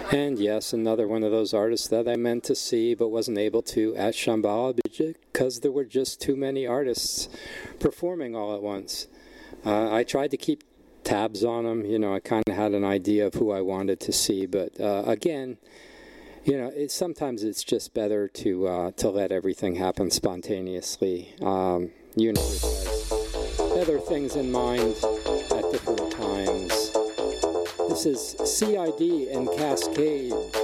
And yes, another one of those artists that I meant to see but wasn't able to at Shambhala because there were just too many artists performing all at once. I tried to keep tabs on them. You know, I kind of had an idea of who I wanted to see, but again, you know, sometimes it's just better to let everything happen spontaneously. Universe has other things in mind at different times. This is CID and Cascade.